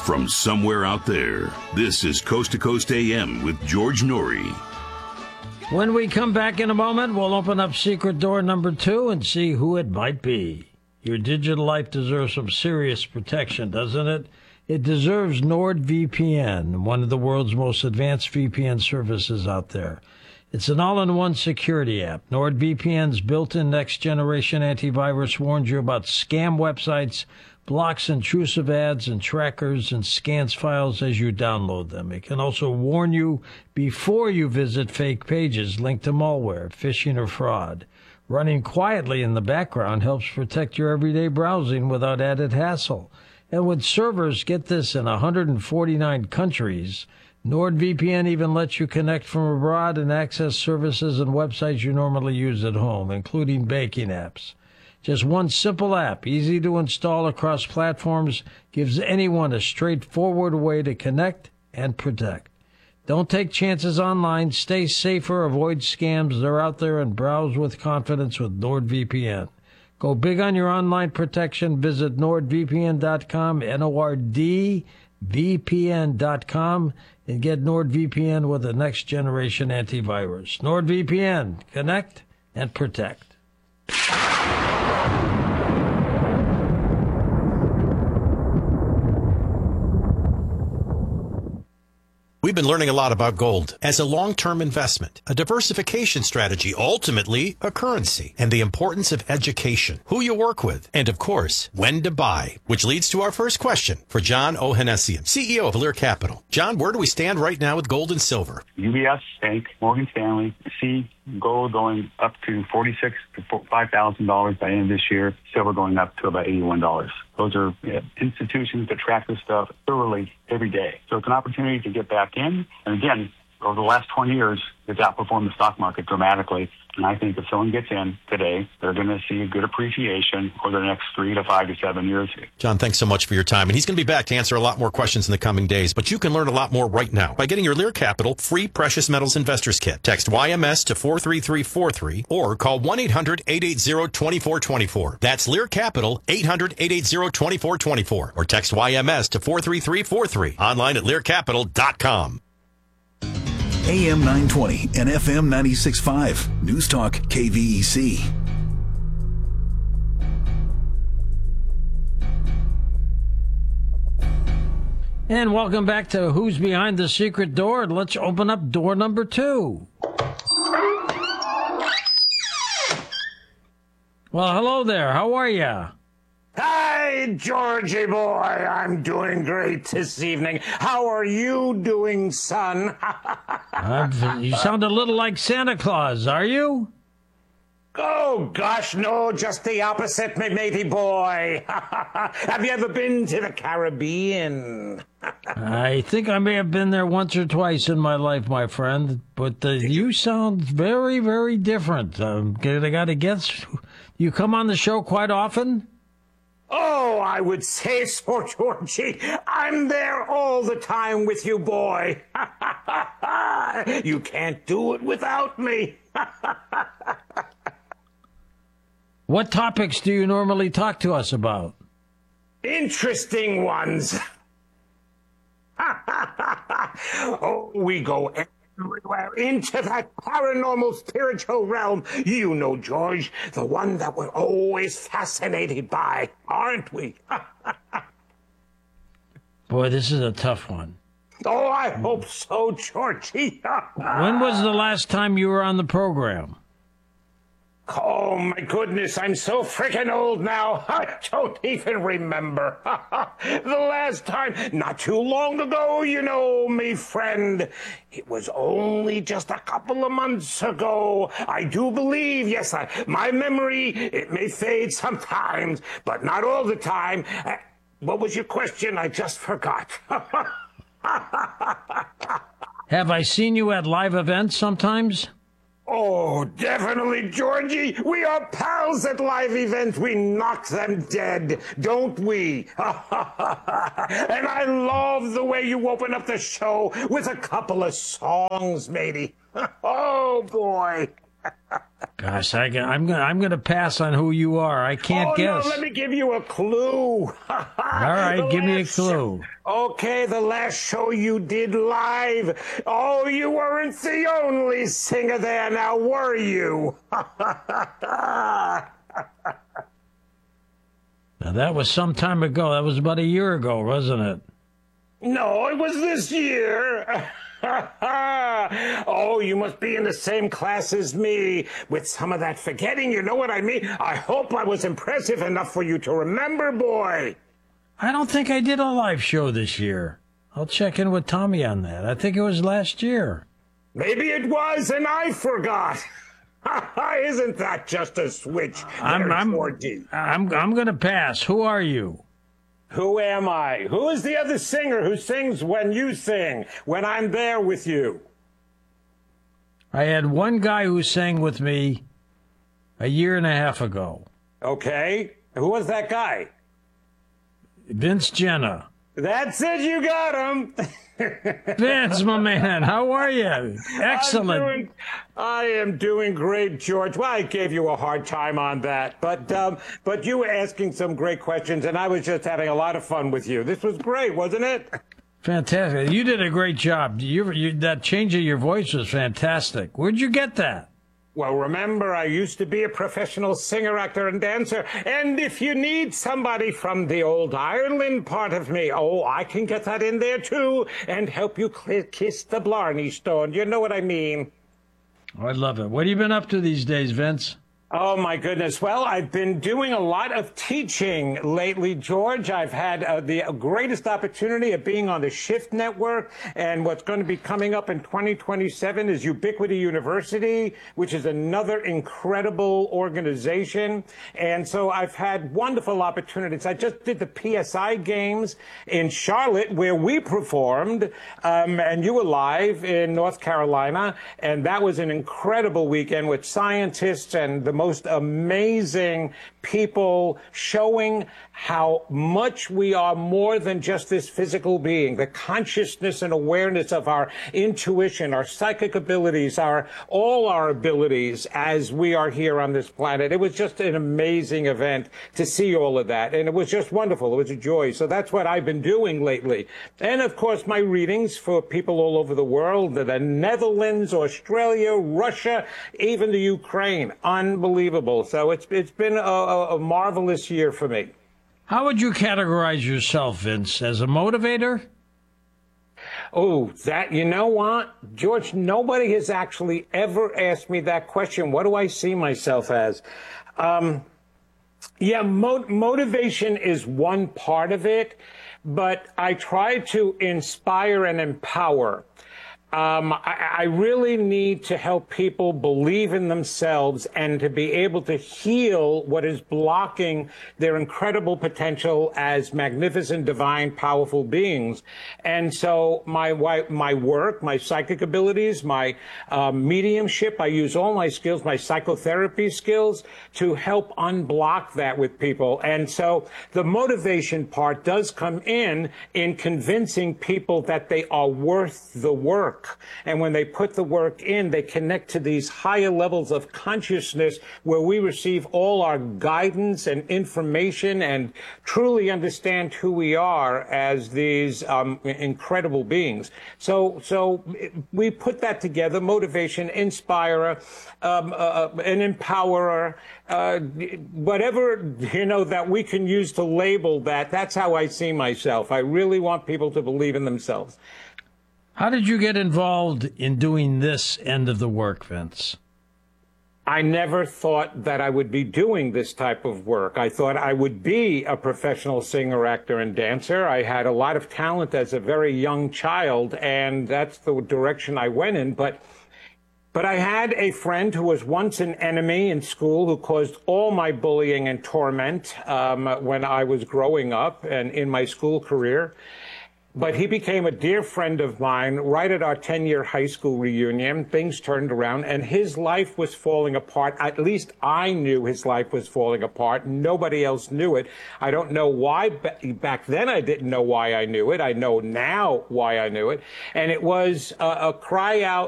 From somewhere out there, this is Coast to Coast AM with George Noory. When we come back in a moment, we'll open up secret door number 2 and see who it might be. Your digital life deserves some serious protection, doesn't it? It deserves NordVPN, one of the world's most advanced VPN services out there. It's an all-in-one security app. NordVPN's built-in next-generation antivirus warns you about scam websites, blocks intrusive ads and trackers, and scans files as you download them. It can also warn you before you visit fake pages linked to malware, phishing, or fraud. Running quietly in the background helps protect your everyday browsing without added hassle. And with servers, get this, in 149 countries, NordVPN even lets you connect from abroad and access services and websites you normally use at home, including banking apps. Just one simple app, easy to install across platforms, gives anyone a straightforward way to connect and protect. Don't take chances online. Stay safer. Avoid scams. They're out there, and browse with confidence with NordVPN. Go big on your online protection. Visit NordVPN.com, NordVPN.com, and get NordVPN with a next-generation antivirus. NordVPN. Connect and protect. We've been learning a lot about gold as a long-term investment, a diversification strategy, ultimately a currency, and the importance of education, who you work with, and of course, when to buy, which leads to our first question for John Ohanessian, CEO of Lear Capital. John, where do we stand right now with gold and silver? UBS Bank, Morgan Stanley, see gold going up to $46,000 to $5,000 by the end of this year, silver going up to about $81. Those are institutions that track this stuff thoroughly every day. So it's an opportunity to get back in. And again, over the last 20 years, it's outperformed the stock market dramatically. And I think if someone gets in today, they're going to see a good appreciation over the next 3 to 5 to 7 years. John, thanks so much for your time. And he's going to be back to answer a lot more questions in the coming days. But you can learn a lot more right now by getting your Lear Capital free Precious Metals Investors Kit. Text YMS to 43343 or call 1-800-880-2424. That's Lear Capital, 800-880-2424. Or text YMS to 43343. Online at learcapital.com. AM 920 and FM 96.5. News Talk KVEC. And welcome back to Who's Behind the Secret Door. Let's open up door number 2. Well, hello there. How are you? Hi, Georgie boy. I'm doing great this evening. How are you doing, son? You sound a little like Santa Claus, are you? Oh, gosh, no, just the opposite, me matey boy. Have you ever been to the Caribbean? I think I may have been there once or twice in my life, my friend, but you sound very, very different. I got to guess, you come on the show quite often? Oh, I would say so, Georgie. I'm there all the time with you, boy. You can't do it without me. What topics do you normally talk to us about? Interesting ones. Oh, we go everywhere into that paranormal spiritual realm. You know, George, the one that we're always fascinated by, aren't we? Boy, this is a tough one. Oh, I hope so, Georgie. When was the last time you were on the program? Oh, my goodness, I'm so freaking old now. I don't even remember. The last time, not too long ago, you know, me friend. It was only just a couple of months ago. I do believe, yes, my memory, it may fade sometimes, but not all the time. What was your question? I just forgot. Have I seen you at live events sometimes? Oh, definitely, Georgie. We are pals at live events. We knock them dead, don't we? And I love the way you open up the show with a couple of songs, matey. Oh, boy. Gosh, I'm gonna pass on who you are. I can't guess. No, let me give you a clue. All right, give me a clue. Okay, the last show you did live. Oh, you weren't the only singer there, now were you? Now, that was some time ago. That was about a year ago, wasn't it? No, it was this year. Oh, you must be in the same class as me with some of that forgetting. You know what I mean? I hope I was impressive enough for you to remember, boy. I don't think I did a live show this year. I'll check in with Tommy on that. I think it was last year. Maybe it was, and I forgot. Isn't that just a switch? I'm going to pass. Who are you? Who am I? Who is the other singer who sings when you sing, when I'm there with you? I had one guy who sang with me a year and a half ago. Okay. Who was that guy? Vince Jenna. That's it. You got him. Vince, my man, how are you? Excellent. I am doing great, George. Well, I gave you a hard time on that, but you were asking some great questions, and I was just having a lot of fun with you. This was great, wasn't it? Fantastic. You did a great job. That change of your voice was fantastic. Where'd you get that? Well, remember, I used to be a professional singer, actor, and dancer. And if you need somebody from the old Ireland part of me, oh, I can get that in there, too, and help you kiss the Blarney Stone. You know what I mean? Oh, I love it. What have you been up to these days, Vince? Oh, my goodness. Well, I've been doing a lot of teaching lately, George. I've had the greatest opportunity of being on the Shift Network, and what's going to be coming up in 2027 is Ubiquity University, which is another incredible organization. And so I've had wonderful opportunities. I just did the PSI Games in Charlotte, where we performed, and you were live in North Carolina, and that was an incredible weekend with scientists and the most amazing people showing how much we are more than just this physical being, the consciousness and awareness of our intuition, our psychic abilities, all our abilities as we are here on this planet. It was just an amazing event to see all of that, and it was just wonderful. It was a joy. So that's what I've been doing lately. And of course, my readings for people all over the world, the Netherlands, Australia, Russia, even the Ukraine. Unbelievable. So it's been a marvelous year for me. How would you categorize yourself, Vince? As a motivator? Oh, you know what, George, nobody has actually ever asked me that question. What do I see myself as? Motivation is one part of it, but I try to inspire and empower. I really need to help people believe in themselves and to be able to heal what is blocking their incredible potential as magnificent, divine, powerful beings. And so my work, my psychic abilities, my mediumship, I use all my skills, my psychotherapy skills to help unblock that with people. And so the motivation part does come in convincing people that they are worth the work. And when they put the work in, they connect to these higher levels of consciousness where we receive all our guidance and information and truly understand who we are as these incredible beings. So we put that together, motivation, inspirer, an empowerer, whatever, that we can use to label that. That's how I see myself. I really want people to believe in themselves. How did you get involved in doing this end of the work, Vince? I never thought that I would be doing this type of work. I thought I would be a professional singer, actor, and dancer. I had a lot of talent as a very young child, and that's the direction I went in. But I had a friend who was once an enemy in school who caused all my bullying and torment when I was growing up and in my school career. But he became a dear friend of mine right at our 10-year high school reunion. Things turned around, and his life was falling apart. At least I knew his life was falling apart. Nobody else knew it. I don't know why. Back then, I didn't know why I knew it. I know now why I knew it. And it was a cry out